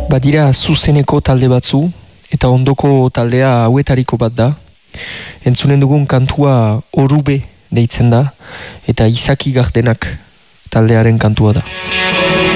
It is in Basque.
Badira zuzeneko talde batzu, eta ondoko taldea hauetariko bat da. Entzunen dugun kantua Orube deitzen da, eta Izaki Gardenak taldearen kantua da.